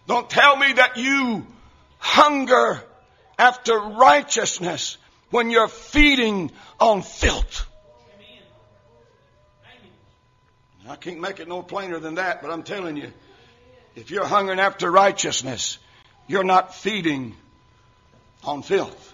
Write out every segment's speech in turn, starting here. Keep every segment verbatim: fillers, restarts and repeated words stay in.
Don't tell me that you hunger after righteousness when you're feeding on filth. I can't make it no plainer than that, but I'm telling you, if you're hungering after righteousness, you're not feeding on filth.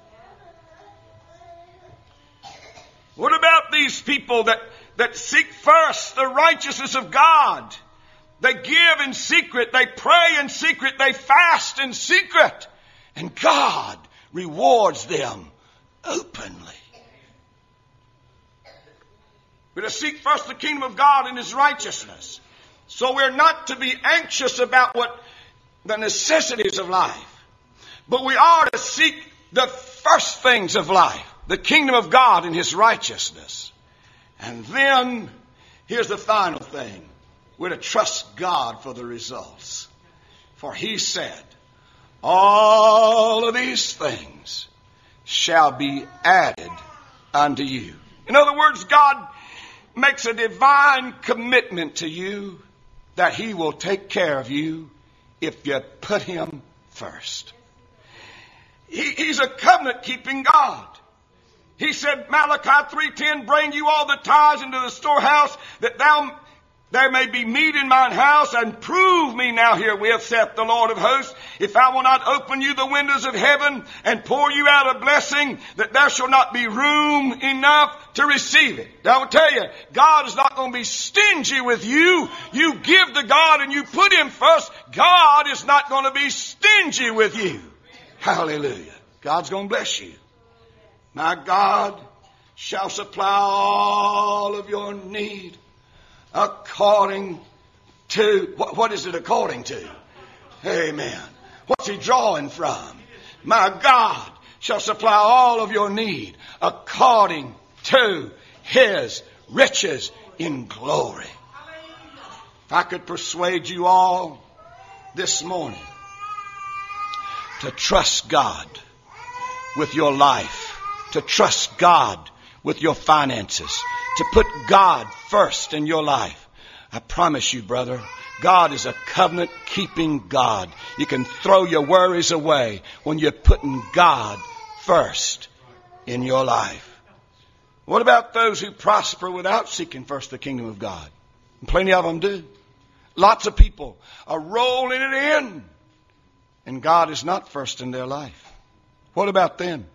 What about these people that, that seek first the righteousness of God? They give in secret, they pray in secret, they fast in secret, and God rewards them openly. We're to seek first the kingdom of God and His righteousness. So we're not to be anxious about what the necessities of life, but we are to seek the first things of life, the kingdom of God and His righteousness. And then, here's the final thing. We're to trust God for the results. For He said, all of these things shall be added unto you. In other words, God makes a divine commitment to you that He will take care of you if you put Him first. He, he's a covenant-keeping God. He said, Malachi three ten, bring you all the tithes into the storehouse, that thou there may be meat in mine house, and prove me now herewith, saith the Lord of hosts, if I will not open you the windows of heaven and pour you out a blessing, that there shall not be room enough to receive it. Now, I will tell you, God is not going to be stingy with you. You give to God and you put Him first. God is not going to be stingy with you. Hallelujah. God's going to bless you. My God shall supply all of your need according to, what, what is it according to? Amen. What's He drawing from? My God shall supply all of your need according to His riches in glory. If I could persuade you all this morning to trust God with your life, to trust God with your finances, to put God first in your life. I promise you, brother, God is a covenant-keeping God. You can throw your worries away when you're putting God first in your life. What about those who prosper without seeking first the kingdom of God? And plenty of them do. Lots of people are rolling it in, and God is not first in their life. What about them?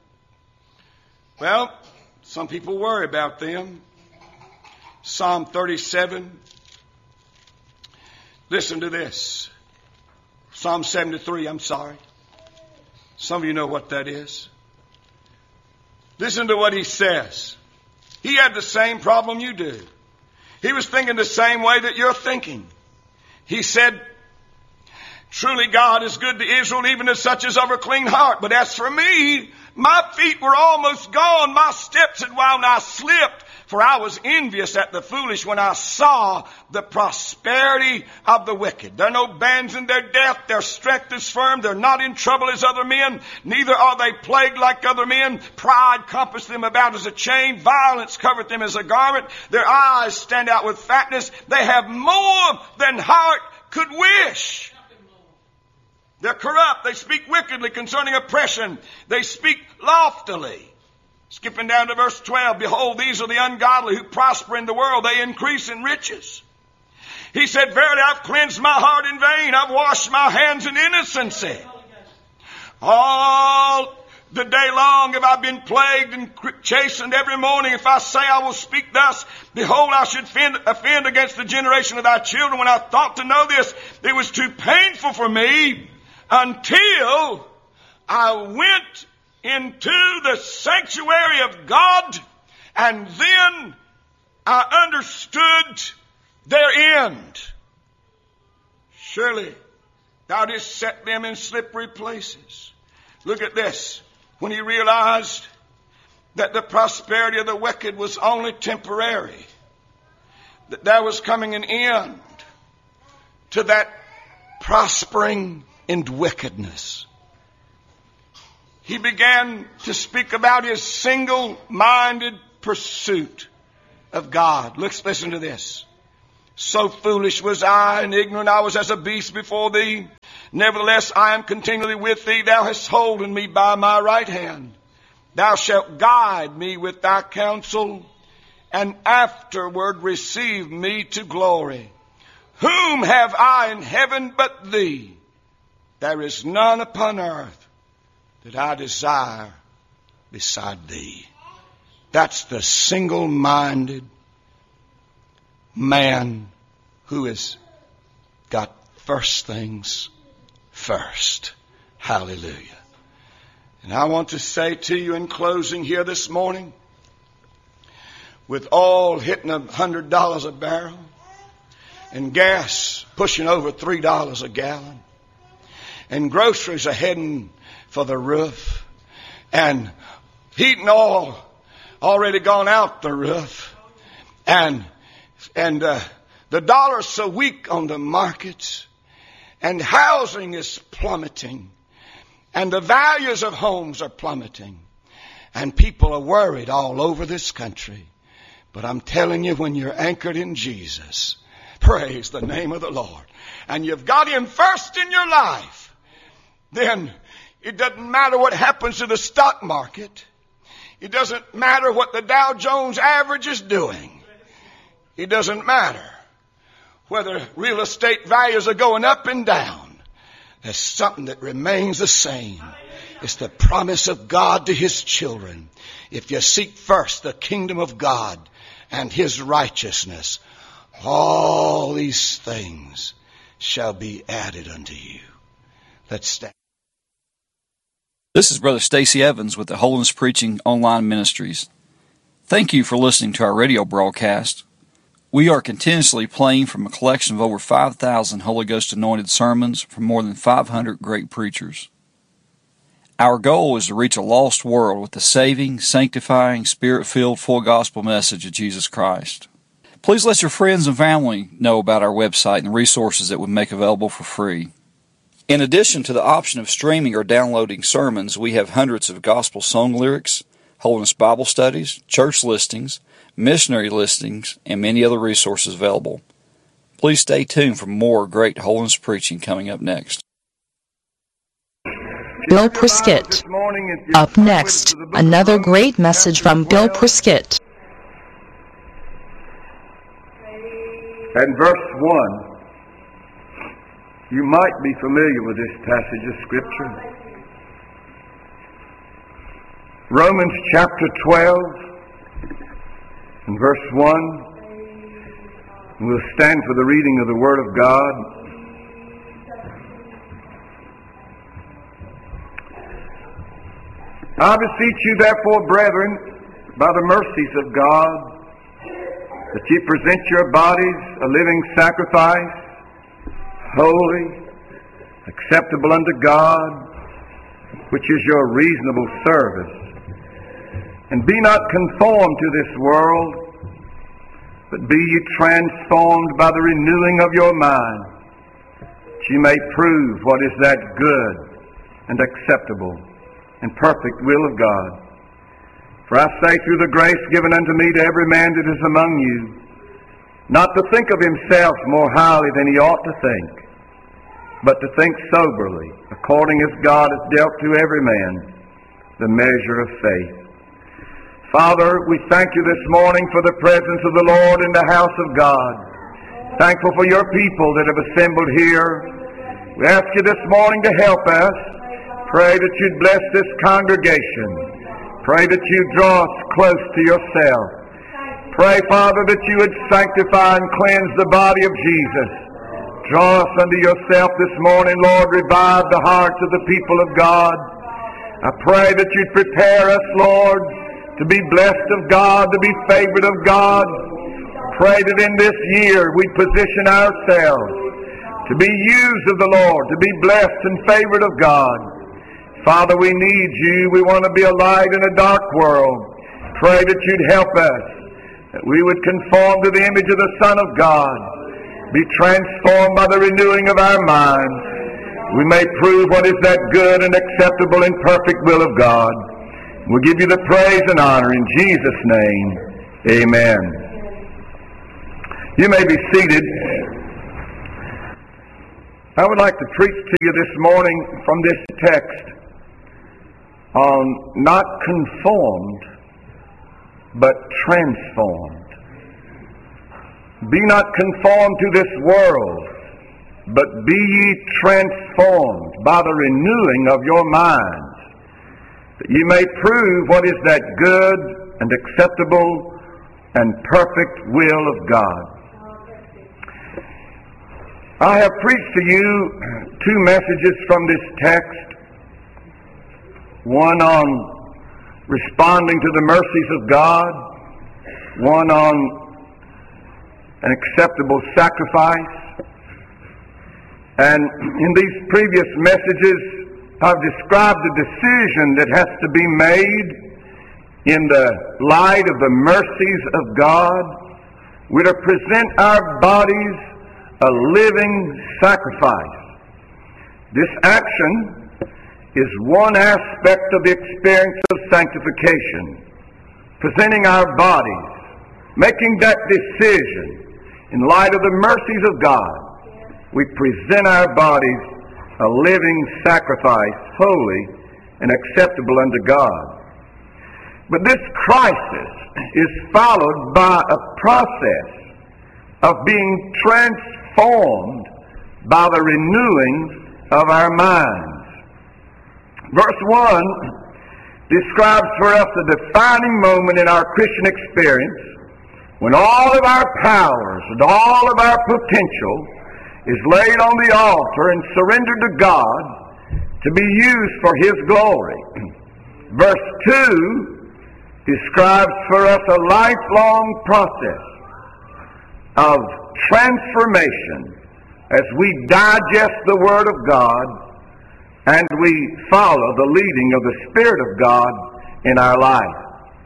Well, some people worry about them. Psalm thirty-seven. Listen to this. Psalm seventy-three, I'm sorry. Some of you know what that is. Listen to what he says. He had the same problem you do. He was thinking the same way that you're thinking. He said, truly God is good to Israel, even to such as of a clean heart. But as for me, my feet were almost gone. My steps had wound, I slipped. For I was envious at the foolish when I saw the prosperity of the wicked. There are no bands in their death. Their strength is firm. They're not in trouble as other men. Neither are they plagued like other men. Pride compassed them about as a chain. Violence covered them as a garment. Their eyes stand out with fatness. They have more than heart could wish. They're corrupt. They speak wickedly concerning oppression. They speak loftily. Skipping down to verse twelve, behold, these are the ungodly who prosper in the world. They increase in riches. He said, verily, I've cleansed my heart in vain. I've washed my hands in innocency. All the day long have I been plagued and chastened every morning. If I say I will speak thus, behold, I should offend, offend against the generation of thy children. When I thought to know this, it was too painful for me until I went into the sanctuary of God, and then I understood their end. Surely thou didst set them in slippery places. Look at this. When he realized that the prosperity of the wicked was only temporary, that there was coming an end to that prospering in wickedness, he began to speak about his single-minded pursuit of God. Let's listen to this. So foolish was I and ignorant I was as a beast before thee. Nevertheless, I am continually with thee. Thou hast holden me by my right hand. Thou shalt guide me with thy counsel, and afterward receive me to glory. Whom have I in heaven but thee? There is none upon earth that I desire beside thee. That's the single-minded man who has got first things first. Hallelujah. And I want to say to you in closing here this morning, with oil hitting a hundred dollars a barrel and gas pushing over three dollars a gallon and groceries are heading for the roof and heating oil already gone out the roof and and uh, the dollar's so weak on the markets, and housing is plummeting, and the values of homes are plummeting, and people are worried all over this country. But I'm telling you, when you're anchored in Jesus, praise the name of the Lord, and you've got Him first in your life, then it doesn't matter what happens to the stock market. It doesn't matter what the Dow Jones average is doing. It doesn't matter whether real estate values are going up and down. There's something that remains the same. It's the promise of God to His children. If you seek first the kingdom of God and His righteousness, all these things shall be added unto you. Let's stand. This is Brother Stacy Evans with the Holiness Preaching Online Ministries. Thank you for listening to our radio broadcast. We are continuously playing from a collection of over five thousand Holy Ghost anointed sermons from more than five hundred great preachers. Our goal is to reach a lost world with the saving, sanctifying, Spirit-filled, full gospel message of Jesus Christ. Please let your friends and family know about our website and resources that we make available for free. In addition to the option of streaming or downloading sermons, we have hundreds of gospel song lyrics, Holiness Bible studies, church listings, missionary listings, and many other resources available. Please stay tuned for more great holiness preaching coming up next. Bill Prescott. Up next, another great message from Bill Prescott. And verse one, you might be familiar with this passage of Scripture. Romans chapter twelve and verse one. We'll stand for the reading of the Word of God. I beseech you therefore, brethren, by the mercies of God, that ye present your bodies a living sacrifice, holy, acceptable unto God, which is your reasonable service. And be not conformed to this world, but be ye transformed by the renewing of your mind, that ye may prove what is that good and acceptable and perfect will of God. For I say through the grace given unto me to every man that is among you, not to think of himself more highly than he ought to think, but to think soberly, according as God hath dealt to every man the measure of faith. Father, we thank you this morning for the presence of the Lord in the house of God. Thankful for your people that have assembled here. We ask you this morning to help us. Pray that you'd bless this congregation. Pray that you'd draw us close to yourself. Pray, Father, that you would sanctify and cleanse the body of Jesus. Draw us unto yourself this morning, Lord. Revive the hearts of the people of God. I pray that you'd prepare us, Lord, to be blessed of God, to be favored of God. Pray that in this year we position ourselves to be used of the Lord, to be blessed and favored of God. Father, we need you. We want to be a light in a dark world. Pray that you'd help us, that we would conform to the image of the Son of God, be transformed by the renewing of our minds. We may prove what is that good and acceptable and perfect will of God. We'll give you the praise and honor in Jesus' name. Amen. You may be seated. I would like to preach to you this morning from this text on not conformed, but transformed. Be not conformed to this world, but be ye transformed by the renewing of your minds, that ye may prove what is that good and acceptable and perfect will of God. I have preached to you two messages from this text, one on responding to the mercies of God, one on an acceptable sacrifice. And in these previous messages, I've described the decision that has to be made in the light of the mercies of God. We're to present our bodies a living sacrifice. This action is one aspect of the experience of sanctification. Presenting our bodies, making that decision in light of the mercies of God. We present our bodies a living sacrifice, holy and acceptable unto God. But this crisis is followed by a process of being transformed by the renewing of our minds. Verse one describes for us a defining moment in our Christian experience when all of our powers and all of our potential is laid on the altar and surrendered to God to be used for His glory. Verse two describes for us a lifelong process of transformation as we digest the Word of God and we follow the leading of the Spirit of God in our life.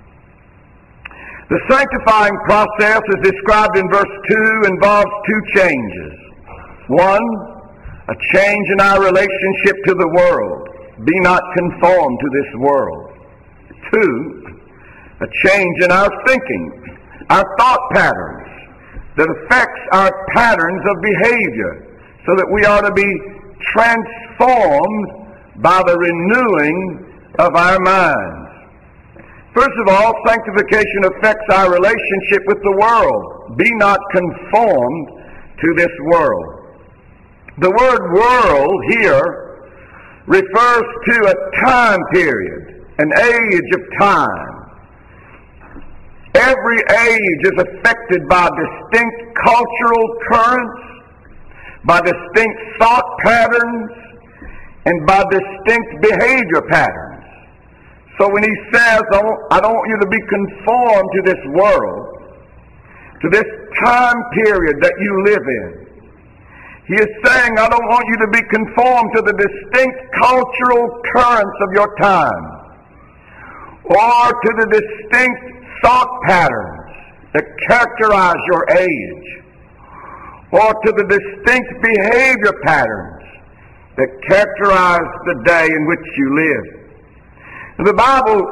The sanctifying process, as described in verse two, involves two changes. One, a change in our relationship to the world. Be not conformed to this world. Two, a change in our thinking, our thought patterns, that affects our patterns of behavior, so that we are to be transformed by the renewing of our minds. First of all, sanctification affects our relationship with the world. Be not conformed to this world. The word world here refers to a time period, an age of time. Every age is affected by distinct cultural currents, by distinct thought patterns, and by distinct behavior patterns. So when he says, I don't, I don't want you to be conformed to this world, to this time period that you live in, he is saying, I don't want you to be conformed to the distinct cultural currents of your time, or to the distinct thought patterns that characterize your age, or to the distinct behavior patterns that characterize the day in which you live. The Bible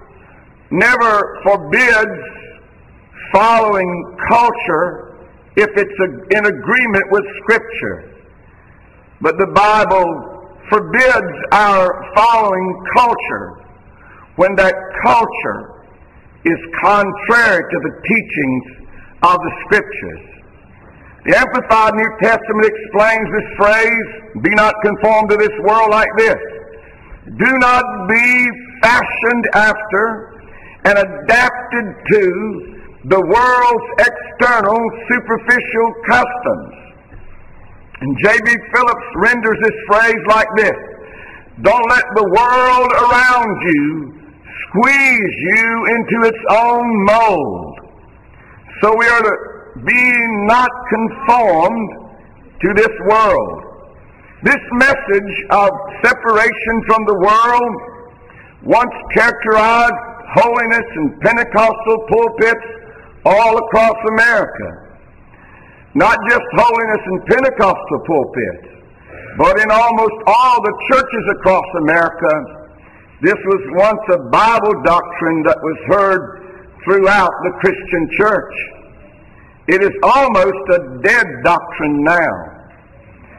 never forbids following culture if it's a, in agreement with Scripture. But the Bible forbids our following culture when that culture is contrary to the teachings of the Scriptures. The Amplified New Testament explains this phrase, be not conformed to this world, like this. Do not be fashioned after and adapted to the world's external superficial customs. And J B Phillips renders this phrase like this. Don't let the world around you squeeze you into its own mold. So we are to be not conformed to this world. This message of separation from the world once characterized holiness in Pentecostal pulpits all across America. Not just holiness in Pentecostal pulpits, but in almost all the churches across America. This was once a Bible doctrine that was heard throughout the Christian church. It is almost a dead doctrine now.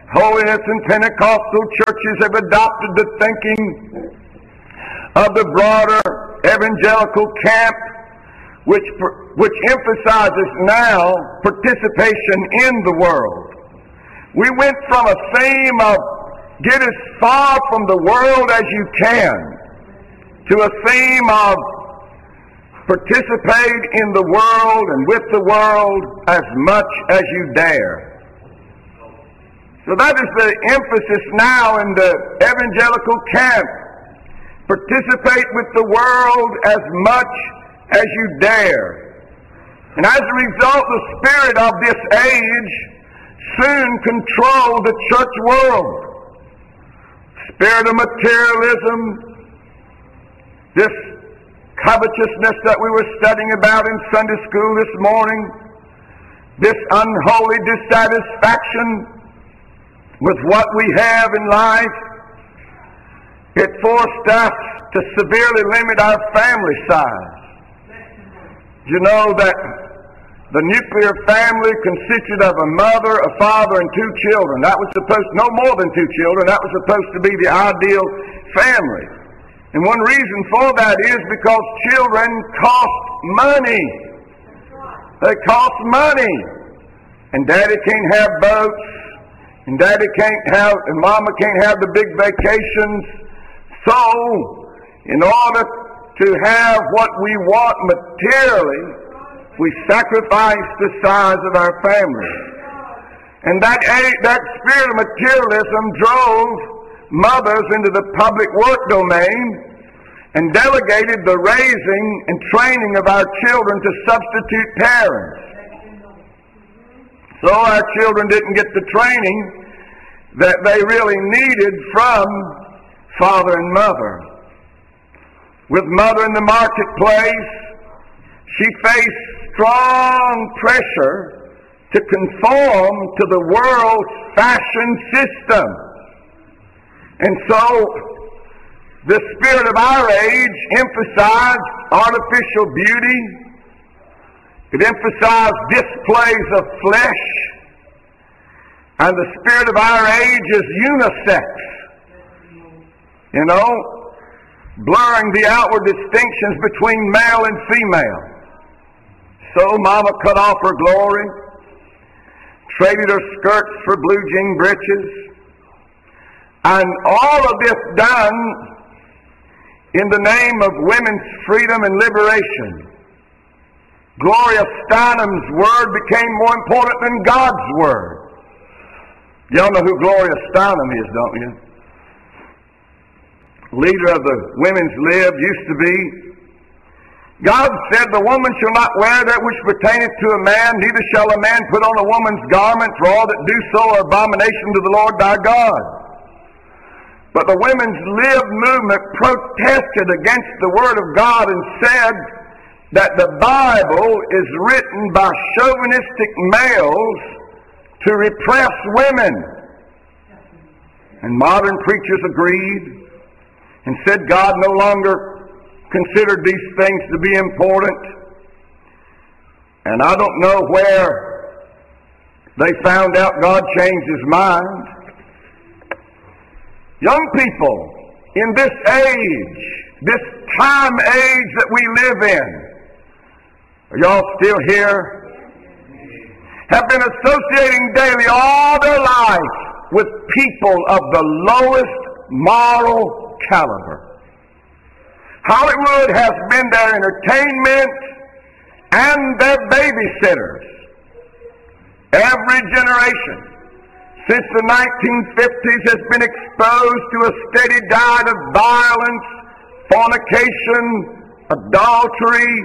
holiness and Pentecostal churches have adopted the thinking of the broader evangelical camp, which which emphasizes now participation in the world. We went from a theme of get as far from the world as you can to a theme of participate in the world and with the world as much as you dare. So that is the emphasis now in the evangelical camp. Participate with the world as much as you dare. And as a result, the spirit of this age soon controlled the church world. Spirit of materialism, this covetousness that we were studying about in Sunday school this morning, this unholy dissatisfaction with what we have in life, it forced us to severely limit our family size. You know that the nuclear family consisted of a mother, a father, and two children. That was supposed, no more than two children, that was supposed to be the ideal family. And one reason for that is because children cost money. They cost money. And daddy can't have boats, and daddy can't have, and mama can't have the big vacations. So, in order to have what we want materially, we sacrifice the size of our family. And that, that spirit of materialism drove mothers into the public work domain and delegated the raising and training of our children to substitute parents. So our children didn't get the training that they really needed from father and mother. With mother in the marketplace, she faced strong pressure to conform to the world's fashion system. And so, the spirit of our age emphasized artificial beauty. It emphasized displays of flesh. And the spirit of our age is unisex. You know, blurring the outward distinctions between male and female. So mama cut off her glory, traded her skirts for blue jean breeches, and all of this done in the name of women's freedom and liberation. Gloria Steinem's word became more important than God's word. Y'all know who Gloria Steinem is, don't you? Leader of the Women's Lib, used to be. God said, the woman shall not wear that which pertaineth to a man, neither shall a man put on a woman's garment, for all that do so are abomination to the Lord thy God. But the Women's Lib movement protested against the Word of God and said that the Bible is written by chauvinistic males to repress women. And modern preachers agreed and said God no longer considered these things to be important. And I don't know where they found out God changed his mind. Young people, in this age, this time age that we live in, are y'all still here? Have been associating daily all their life with people of the lowest moral caliber. Hollywood has been their entertainment and their babysitters. Every generation since the nineteen fifties has been exposed to a steady diet of violence, fornication, adultery,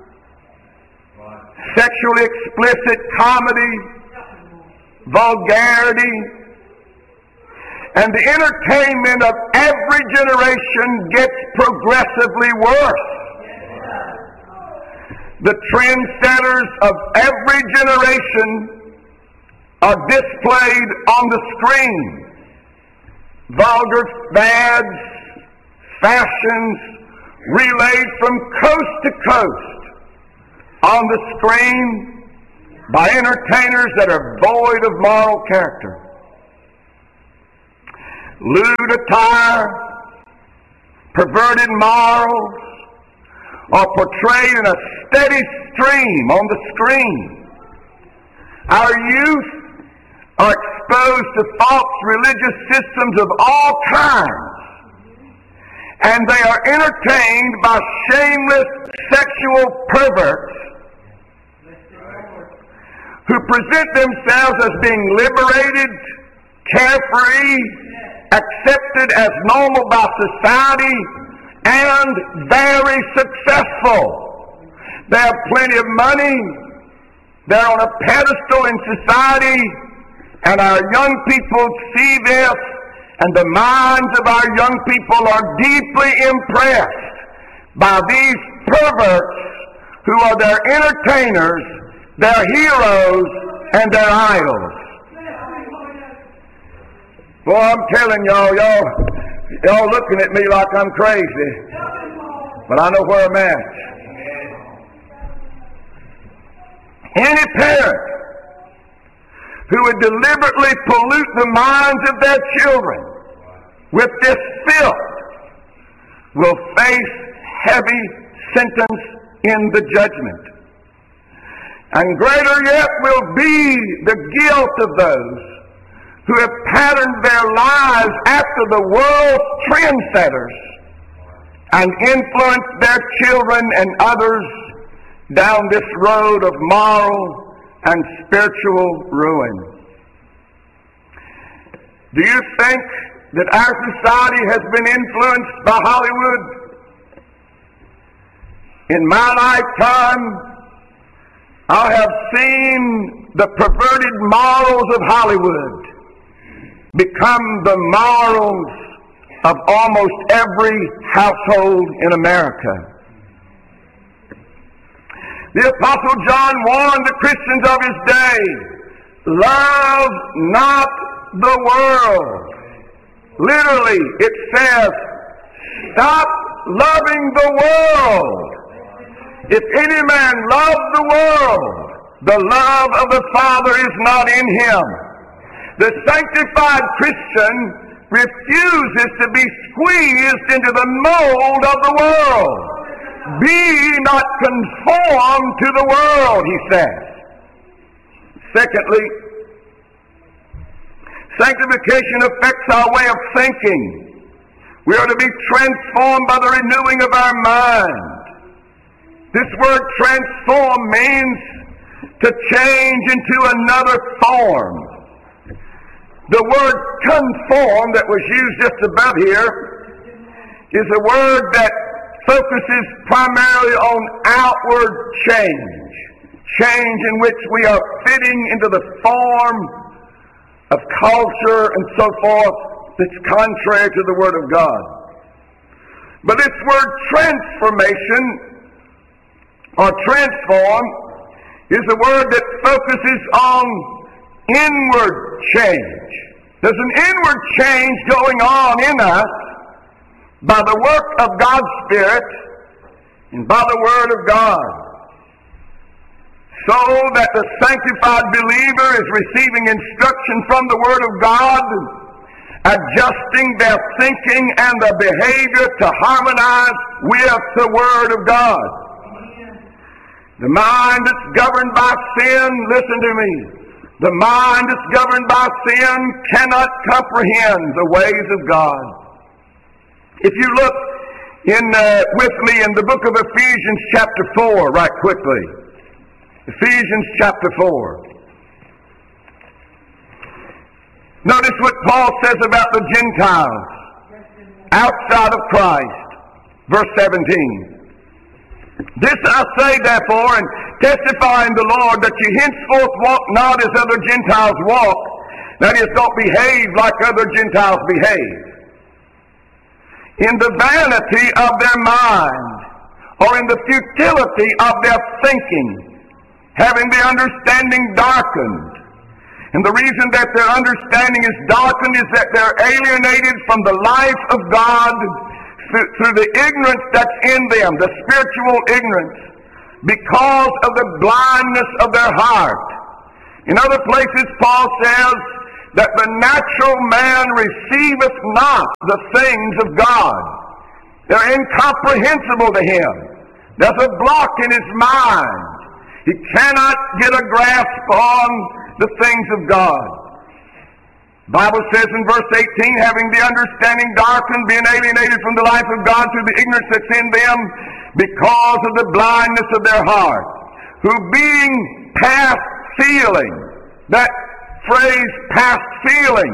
sexually explicit comedy, vulgarity, and the entertainment of every generation gets progressively worse. The trendsetters of every generation are displayed on the screen. Vulgar fads, fashions, relayed from coast to coast on the screen by entertainers that are void of moral character. lewd attire, perverted morals, are portrayed in a steady stream on the screen. Our youth are exposed to false religious systems of all kinds, and they are entertained by shameless sexual perverts who present themselves as being liberated, carefree, accepted as normal by society, and very successful. They have plenty of money. They're on a pedestal in society, and our young people see this, and the minds of our young people are deeply impressed by these perverts who are their entertainers, their heroes, and their idols. Boy, I'm telling y'all, y'all, y'all looking at me like I'm crazy, but I know where I'm at. Any parent who would deliberately pollute the minds of their children with this filth will face heavy sentence in the judgment. And greater yet will be the guilt of those who have patterned their lives after the world's trendsetters and influenced their children and others down this road of moral and spiritual ruin. Do you think that our society has been influenced by Hollywood? In my lifetime, I have seen the perverted morals of Hollywood become the morals of almost every household in America. The Apostle John warned the Christians of his day, love not the world. Literally, it says, stop loving the world. If any man love the world, the love of the Father is not in him. The sanctified Christian refuses to be squeezed into the mold of the world. Be not conformed to the world, he says. Secondly, sanctification affects our way of thinking. We are to be transformed by the renewing of our mind. This word transform means to change into another form. The word conform that was used just above here is a word that focuses primarily on outward change. Change in which we are fitting into the form of culture and so forth that's contrary to the Word of God. But this word transformation or transform is a word that focuses on inward change. There's an inward change going on in us by the work of God's Spirit and by the Word of God, so that the sanctified believer is receiving instruction from the Word of God, adjusting their thinking and their behavior to harmonize with the Word of God. The mind that's governed by sin, listen to me, the mind that's governed by sin cannot comprehend the ways of God. If you look in uh, with me in the book of Ephesians chapter four, right quickly. Ephesians chapter four. Notice what Paul says about the Gentiles outside of Christ. Verse seventeen. This I say therefore, and testify in the Lord, that ye henceforth walk not as other Gentiles walk, that is, don't behave like other Gentiles behave, in the vanity of their mind, or in the futility of their thinking, having their understanding darkened. And the reason that their understanding is darkened is that they're alienated from the life of God through, through the ignorance that's in them, the spiritual ignorance, because of the blindness of their heart. In other places, Paul says that the natural man receiveth not the things of God. They're incomprehensible to him. There's a block in his mind. He cannot get a grasp on the things of God. The Bible says in verse eighteen, having the understanding darkened, being alienated from the life of God through the ignorance that's in them, because of the blindness of their heart, who being past feeling, that phrase, past feeling,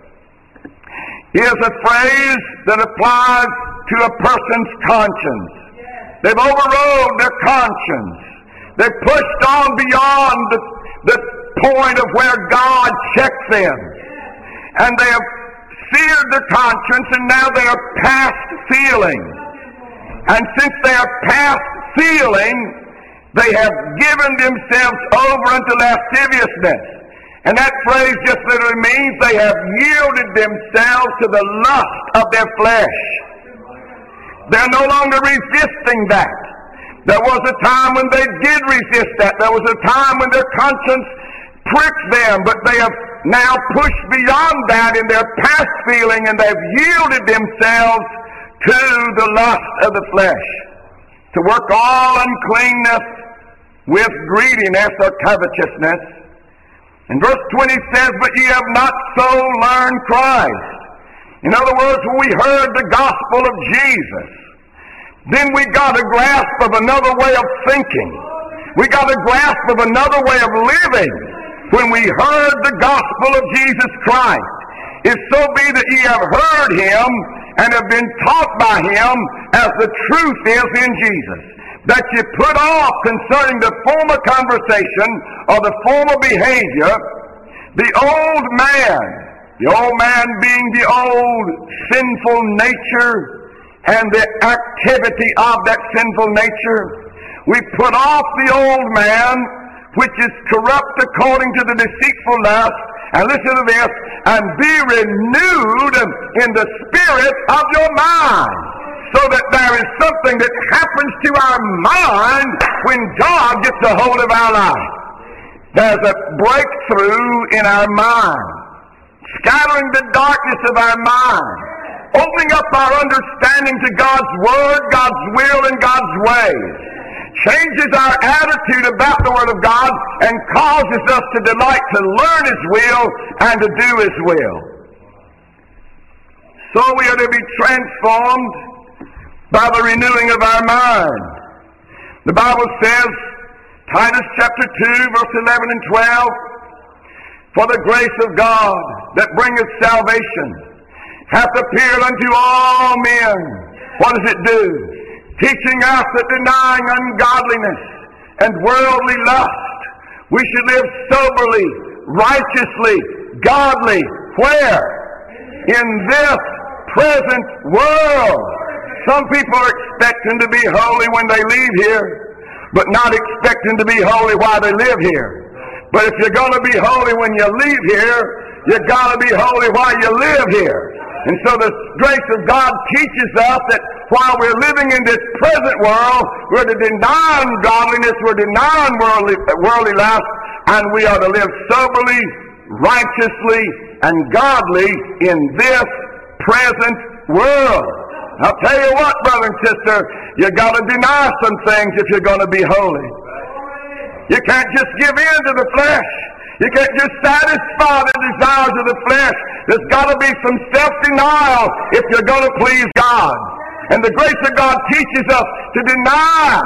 is a phrase that applies to a person's conscience. They've overrode their conscience. They've pushed on beyond the, the point of where God checks them. And they have seared their conscience, and now they are past feeling. And since they are past feeling, they have given themselves over unto lasciviousness. And that phrase just literally means they have yielded themselves to the lust of their flesh. They're no longer resisting that. There was a time when they did resist that. There was a time when their conscience pricked them, but they have now pushed beyond that in their past feeling, and they've yielded themselves to the lust of the flesh, to work all uncleanness with greediness or covetousness. And verse twenty says, but ye have not so learned Christ. In other words, when we heard the gospel of Jesus, then we got a grasp of another way of thinking. We got a grasp of another way of living when we heard the gospel of Jesus Christ. If so be that ye have heard him and have been taught by him as the truth is in Jesus, that you put off concerning the former conversation or the former behavior, the old man, the old man being the old sinful nature and the activity of that sinful nature. We put off the old man, which is corrupt according to the deceitful lust, and listen to this, and be renewed in the spirit of your mind, so that there is something that happens to our mind when God gets a hold of our life. There's a breakthrough in our mind, scattering the darkness of our mind, opening up our understanding to God's Word, God's will, and God's ways. Changes our attitude about the Word of God and causes us to delight to learn His will and to do His will. So we are to be transformed by the renewing of our mind. The Bible says, Titus chapter two, verse eleven and twelve, for the grace of God that bringeth salvation hath appeared unto all men. What does it do? Teaching us that denying ungodliness and worldly lust, we should live soberly, righteously, godly. Where? In this present world. Some people are expecting to be holy when they leave here, but not expecting to be holy while they live here. But if you're going to be holy when you leave here, you've got to be holy while you live here. And so the grace of God teaches us that while we're living in this present world, we're to deny ungodliness, we're denying worldly, worldly lust, and we are to live soberly, righteously, and godly in this present world. I'll tell you what, brother and sister, you got to deny some things if you're going to be holy. You can't just give in to the flesh. You can't just satisfy the desires of the flesh. There's got to be some self-denial if you're going to please God. And the grace of God teaches us to deny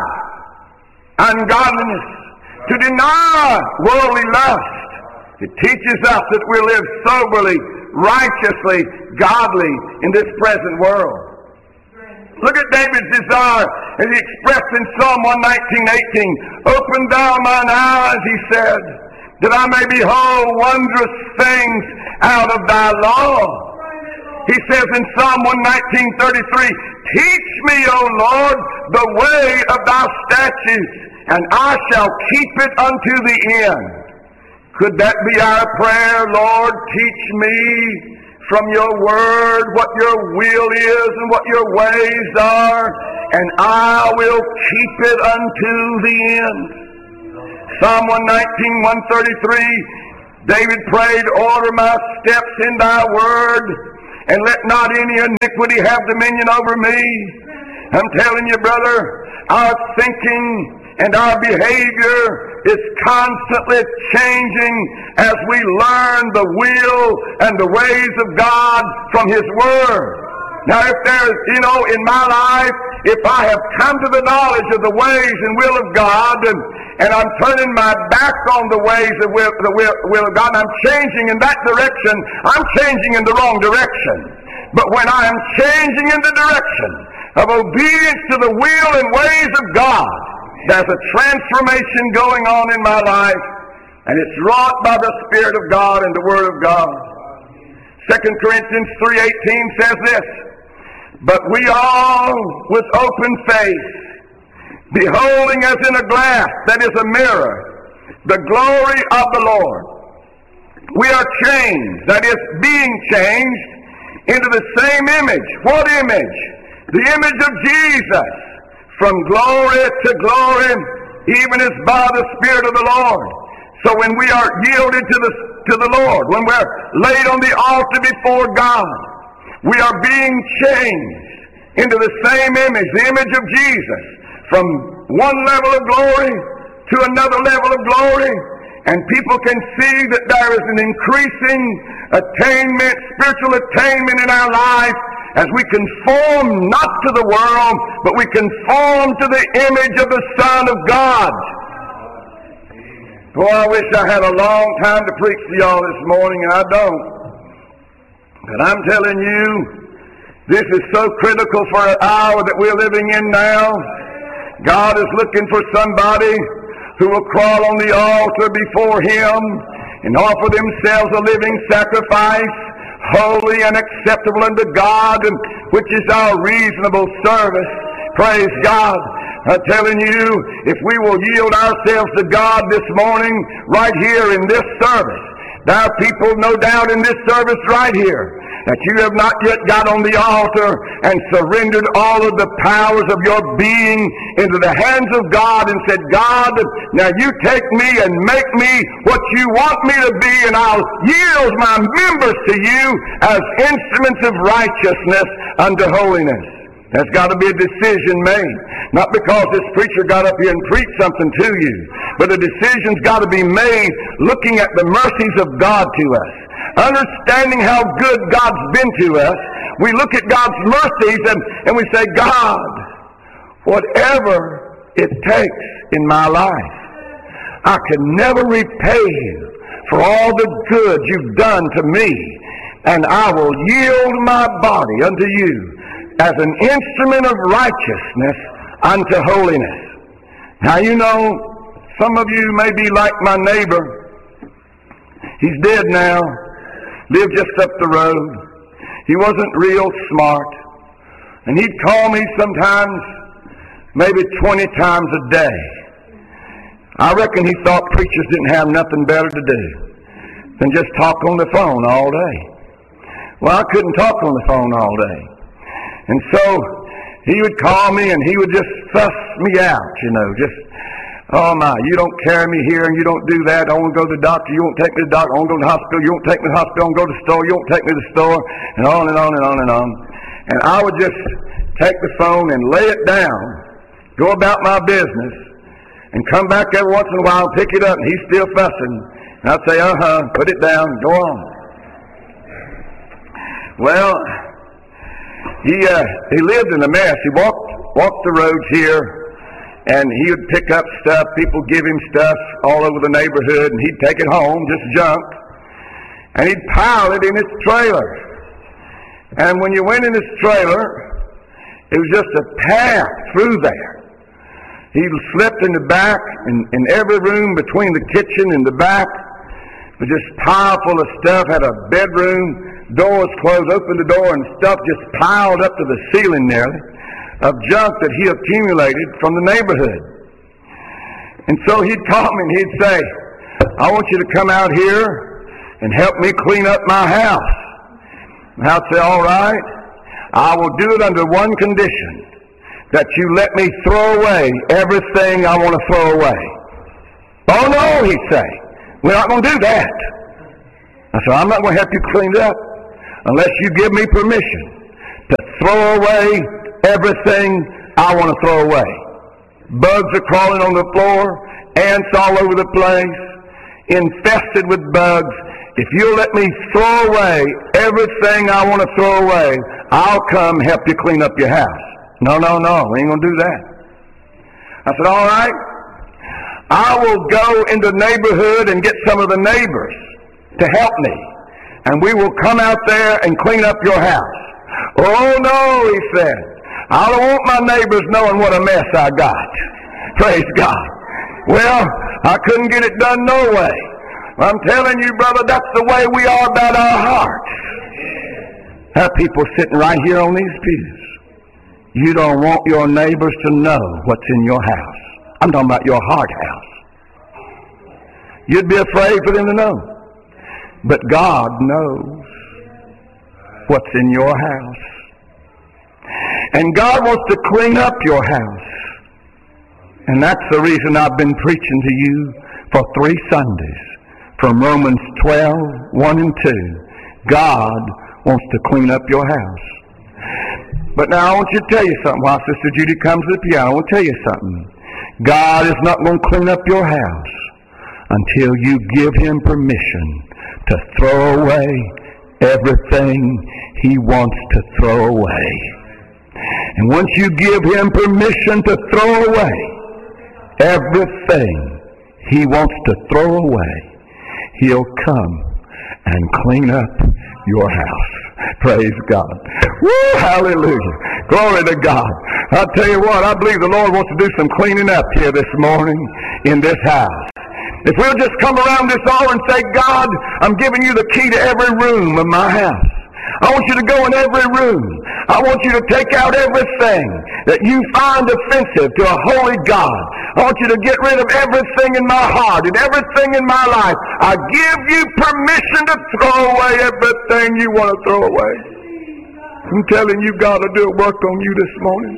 ungodliness, to deny worldly lust. It teaches us that we live soberly, righteously, godly in this present world. Look at David's desire as he expressed in Psalm one nineteen, eighteen. Open thou mine eyes, he said, that I may behold wondrous things out of thy law. He says in Psalm one nineteen, thirty-three, teach me, O Lord, the way of thy statutes, and I shall keep it unto the end. Could that be our prayer? Lord, teach me from your word what your will is and what your ways are, and I will keep it unto the end. Psalm one nineteen, one thirty-three, David prayed, order my steps in thy word, and let not any iniquity have dominion over me. I'm telling you, brother, our thinking and our behavior is constantly changing as we learn the will and the ways of God from His Word. Now, if there's, you know, in my life, if I have come to the knowledge of the ways and will of God, and, and I'm turning my back on the ways of will, the will, will of God, and I'm changing in that direction, I'm changing in the wrong direction. But when I am changing in the direction of obedience to the will and ways of God, there's a transformation going on in my life, and it's wrought by the Spirit of God and the Word of God. Second Corinthians three eighteen says this, but we all, with open face, beholding as in a glass, that is a mirror, the glory of the Lord, we are changed, that is, being changed into the same image. What image? The image of Jesus, from glory to glory, even as by the Spirit of the Lord. So when we are yielded to the, to the Lord, when we're laid on the altar before God, we are being changed into the same image, the image of Jesus, from one level of glory to another level of glory. And people can see that there is an increasing attainment, spiritual attainment in our life, as we conform not to the world, but we conform to the image of the Son of God. Boy, I wish I had a long time to preach to y'all this morning, and I don't. But I'm telling you, this is so critical for an hour that we're living in now. God is looking for somebody who will crawl on the altar before Him and offer themselves a living sacrifice, holy and acceptable unto God, which is our reasonable service. Praise God. I'm telling you, if we will yield ourselves to God this morning, right here in this service, there are people, no doubt, in this service right here, that you have not yet got on the altar and surrendered all of the powers of your being into the hands of God and said, God, now you take me and make me what you want me to be, and I'll yield my members to you as instruments of righteousness unto holiness. There's got to be a decision made. Not because this preacher got up here and preached something to you, but the decision's got to be made looking at the mercies of God to us. Understanding how good God's been to us, we look at God's mercies and, and we say, God, whatever it takes in my life, I can never repay you for all the good you've done to me, and I will yield my body unto you as an instrument of righteousness unto holiness. Now, you know, some of you may be like my neighbor. He's dead now. Lived just up the road. He wasn't real smart. And he'd call me sometimes, maybe twenty times a day. I reckon he thought preachers didn't have nothing better to do than just talk on the phone all day. Well, I couldn't talk on the phone all day. And so he would call me and he would just fuss me out, you know, just, oh my, you don't carry me here and you don't do that. I want to go to the doctor. You won't take me to the doctor. I want to go to the hospital. You won't take me to the hospital. I want to go to the store. You won't take me to the store. And on and on and on and on. And I would just take the phone and lay it down, go about my business, and come back every once in a while and pick it up, and he's still fussing. And I'd say, uh-huh, put it down, go on. Well, he uh, he lived in a mess. He walked walked the roads here, and he would pick up stuff. People give him stuff all over the neighborhood, and he'd take it home, just junk, and he'd pile it in his trailer. And when you went in his trailer, it was just a path through there. He slept in the back, in, in every room between the kitchen and the back, was just piled full of stuff, had a bedroom, doors closed, opened the door, and stuff just piled up to the ceiling nearly, of junk that he accumulated from the neighborhood. And so he'd call me and he'd say, I want you to come out here and help me clean up my house. And I'd say, all right, I will do it under one condition, that you let me throw away everything I want to throw away. Oh no, he'd say, we're not going to do that. I said, I'm not going to help you clean it up unless you give me permission to throw away everything I want to throw away. Bugs are crawling on the floor, ants all over the place, infested with bugs. If you'll let me throw away everything I want to throw away, I'll come help you clean up your house. No, no, no, we ain't going to do that. I said, all right, I will go into the neighborhood and get some of the neighbors to help me, and we will come out there and clean up your house. Oh, no, he said, I don't want my neighbors knowing what a mess I got. Praise God. Well, I couldn't get it done no way. I'm telling you, brother, that's the way we are about our hearts. There are people sitting right here on these pews. You don't want your neighbors to know what's in your house. I'm talking about your heart house. You'd be afraid for them to know. But God knows what's in your house. And God wants to clean up your house. And that's the reason I've been preaching to you for three Sundays. From Romans twelve, one and two. God wants to clean up your house. But now I want you to tell you something. While Sister Judy comes to the piano, I want to tell you something. God is not going to clean up your house until you give Him permission to throw away everything He wants to throw away. And once you give Him permission to throw away everything He wants to throw away, He'll come and clean up your house. Praise God. Woo, hallelujah. Glory to God. I'll tell you what, I believe the Lord wants to do some cleaning up here this morning in this house. If we'll just come around this altar and say, God, I'm giving you the key to every room of my house. I want you to go in every room. I want you to take out everything that you find offensive to a holy God. I want you to get rid of everything in my heart and everything in my life. I give you permission to throw away everything you want to throw away. I'm telling you, God will do a work on you this morning.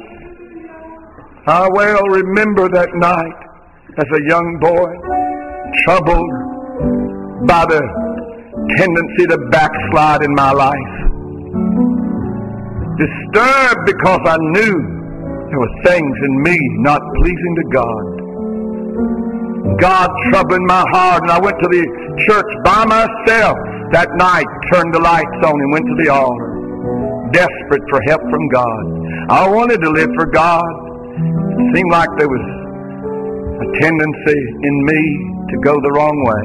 I well remember that night as a young boy, troubled by the tendency to backslide in my life. Disturbed because I knew there were things in me not pleasing to God. God troubling my heart, and I went to the church by myself that night, turned the lights on and went to the altar, desperate for help from God. I wanted to live for God. It seemed like there was a tendency in me to go the wrong way.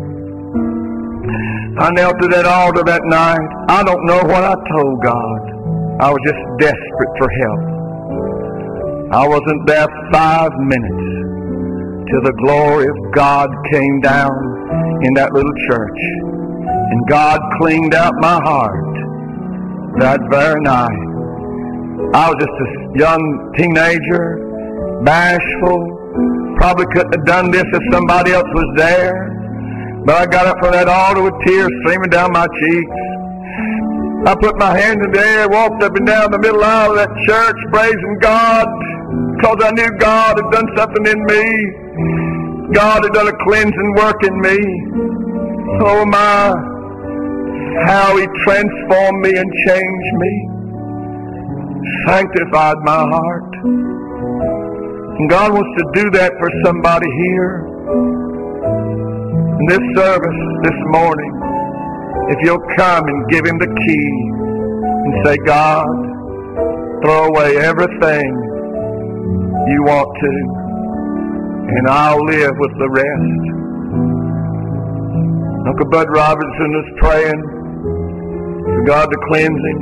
I knelt to that altar that night. I don't know what I told God. I was just desperate for help. I wasn't there five minutes till the glory of God came down in that little church. And God cleaned out my heart that very night. I was just a young teenager, bashful, probably couldn't have done this if somebody else was there. But I got up from that altar with tears streaming down my cheeks. I put my hands in the air, walked up and down the middle aisle of that church, praising God, because I knew God had done something in me. God had done a cleansing work in me. Oh my, how He transformed me and changed me, sanctified my heart. And God wants to do that for somebody here in this service this morning. If you'll come and give Him the key and say, God, throw away everything you want to, and I'll live with the rest. Uncle Bud Robertson was praying for God to cleanse him.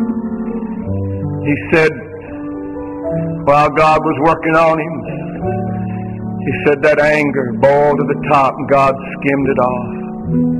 He said, while God was working on him, he said that anger boiled to the top and God skimmed it off.